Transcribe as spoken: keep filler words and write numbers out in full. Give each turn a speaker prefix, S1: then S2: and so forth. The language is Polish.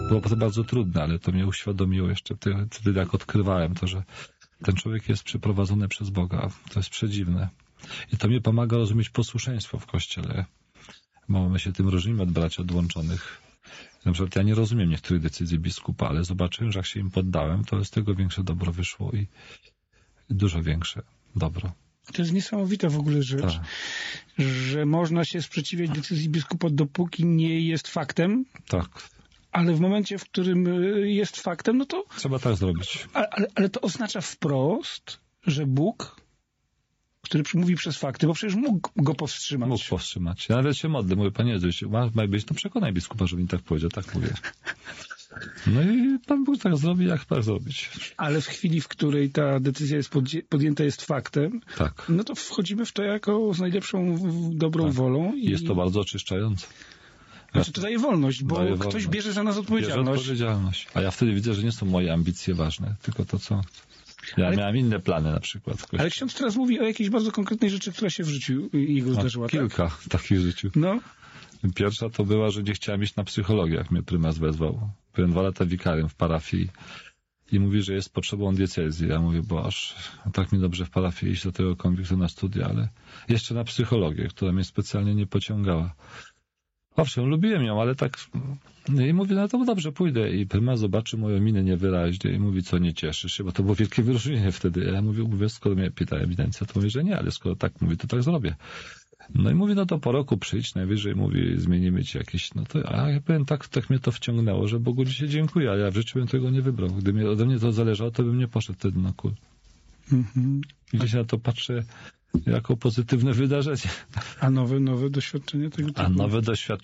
S1: Było to bardzo trudne, ale to mnie uświadomiło jeszcze wtedy, jak odkrywałem to, że ten człowiek jest przyprowadzony przez Boga. To jest przedziwne. I to mnie pomaga rozumieć posłuszeństwo w Kościele. Bo my się tym różnimy od braci odłączonych. Na przykład ja nie rozumiem niektórych decyzji biskupa, ale zobaczyłem, że jak się im poddałem, to z tego większe dobro wyszło i dużo większe dobro.
S2: To jest niesamowita w ogóle rzecz,
S1: Tak.
S2: że można się sprzeciwiać decyzji biskupa, dopóki nie jest faktem.
S1: Tak.
S2: Ale w momencie, w którym jest faktem, no to...
S1: Trzeba tak zrobić.
S2: Ale, ale, ale to oznacza wprost, że Bóg, który mówi przez fakty, bo przecież mógł go powstrzymać.
S1: Mógł powstrzymać. Ja nawet się modlę. Mówię, Panie Jezu, ma być, to przekonaj biskupa, żeby mi tak powiedział. Tak mówię. No i Pan Bóg tak zrobi, jak tak zrobić.
S2: Ale w chwili, w której ta decyzja jest podjęta, jest faktem,
S1: tak.
S2: No to wchodzimy w to jako z najlepszą dobrą tak. wolą. I...
S1: Jest to bardzo oczyszczające.
S2: Znaczy to daje wolność, bo
S1: daje
S2: ktoś
S1: wolność.
S2: bierze za nas odpowiedzialność.
S1: Bierze odpowiedzialność. A ja wtedy widzę, że nie są moje ambicje ważne, tylko to, co... Ja ale... miałem inne plany na przykład.
S2: Ale ksiądz teraz mówi o jakiejś bardzo konkretnej rzeczy, która się w życiu jego zdarzyła.
S1: Kilka
S2: tak?
S1: takich w życiu.
S2: No.
S1: Pierwsza to była, że nie chciałem iść na psychologię, jak mnie prymas wezwał. Byłem dwa lata wikarym w parafii i mówi, że jest potrzebą diecezji. Ja mówię, boż, tak mi dobrze w parafii iść do tego konwiktu na studia, ale jeszcze na psychologię, która mnie specjalnie nie pociągała. Owszem, lubiłem ją, ale tak... I mówi, no to dobrze, pójdę. I prymas zobaczy moją minę niewyraźnie i mówi, co nie cieszysz się, bo to było wielkie wyróżnienie wtedy. Ja mówię, mówię, skoro mnie pyta ewidencja, to mówię, że nie, ale skoro tak mówi, to tak zrobię. No i mówi, no to po roku przyjdź, najwyżej mówi, zmienimy ci jakieś, no to, a ja powiem, tak, tak mnie to wciągnęło, że Bogu dzisiaj dziękuję, ale ja w życiu bym tego nie wybrał. Gdyby ode mnie to zależało, to bym nie poszedł wtedy na kul.
S2: Mhm.
S1: I dzisiaj na to patrzę jako pozytywne wydarzenie.
S2: A nowe, nowe doświadczenie tego typu?
S1: A nowe doświadczenie